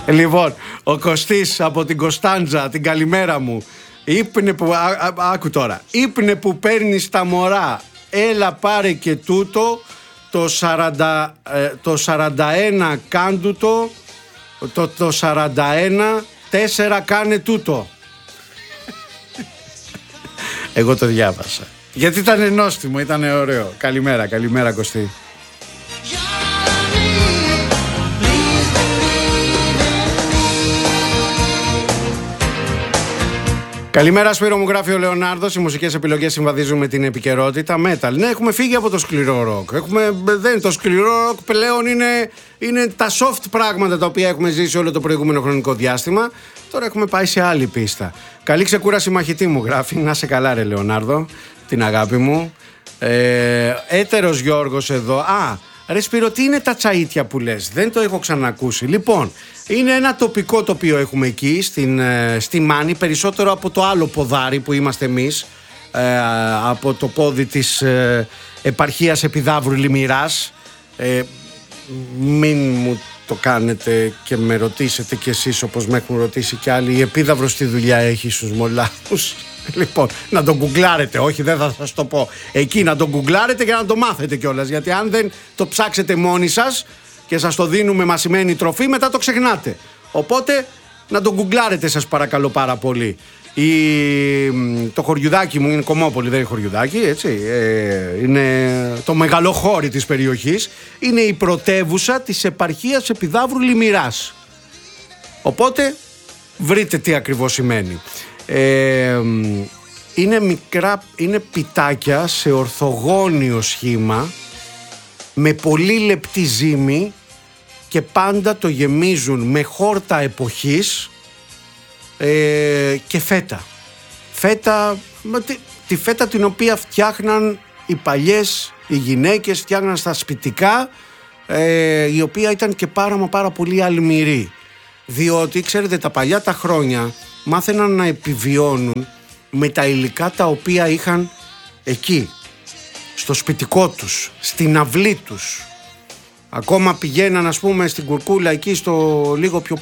Λοιπόν, ο Κωστής από την Κωνσταντζα, την καλημέρα μου. Ήπνε που, άκου τώρα, ήπνε που παίρνεις τα μωρά, έλα πάρε και τούτο, το 41 κάντου το 41, 4 κάνε τούτο. Εγώ το διάβασα. Γιατί ήταν νόστιμο, ήταν ωραίο. Καλημέρα, καλημέρα Κωστή. Καλημέρα Σπύρο μου, γράφει ο Λεωνάρδος. Οι μουσικές επιλογές συμβαδίζουν με την επικαιρότητα. Metal. Ναι, έχουμε φύγει από το σκληρό ροκ. Δεν, το σκληρό ροκ πλέον είναι τα soft πράγματα τα οποία έχουμε ζήσει όλο το προηγούμενο χρονικό διάστημα. Τώρα έχουμε πάει σε άλλη πίστα. Καλή ξεκούραση μαχητή μου, γράφει. Να σε καλά ρε Λεωνάρδο, την αγάπη μου. Έτερος Γιώργος εδώ. Ρε Σπύρο, τι είναι τα τσαΐτια που λες? Δεν το έχω ξανακούσει. Λοιπόν, είναι ένα τοπικό το οποίο έχουμε εκεί στη Μάνη, περισσότερο από το άλλο ποδάρι που είμαστε εμείς, από το πόδι της επαρχίας Επιδαύρου Λιμιράς. Μην μου το κάνετε και με ρωτήσετε κι εσείς όπως με έχουν ρωτήσει κι άλλοι. Η Επίδαυρος τι δουλειά έχει στους μολάχους? Λοιπόν, να τον γκουγκλάρετε, όχι δεν θα σας το πω. Εκεί να τον γκουγκλάρετε και να το μάθετε κιόλας. Γιατί αν δεν το ψάξετε μόνοι σας και σας το δίνουμε μασημένη τροφή, μετά το ξεχνάτε. Οπότε να τον γκουγκλάρετε σας παρακαλώ πάρα πολύ. Το χωριουδάκι μου είναι Κομμόπολη, δεν είναι χωριουδάκι, έτσι. Είναι το μεγαλοχώρι της περιοχής. Είναι η πρωτεύουσα της επαρχίας Επιδαύρου Λιμιράς. Οπότε βρείτε τι ακριβώς σημαίνει. Είναι μικρά, είναι πιτάκια σε ορθογώνιο σχήμα με πολύ λεπτή ζύμη και πάντα το γεμίζουν με χόρτα εποχής και φέτα. Τη φέτα την οποία φτιάχναν οι παλιές, οι γυναίκες φτιάχναν στα σπιτικά, η οποία ήταν και πάρα πολύ αλμυρή. Διότι ξέρετε τα παλιά τα χρόνια μάθαιναν να επιβιώνουν με τα υλικά τα οποία είχαν εκεί, στο σπιτικό τους, στην αυλή τους. Ακόμα πηγαίναν ας πούμε στην Κουρκούλα εκεί στο λίγο πιο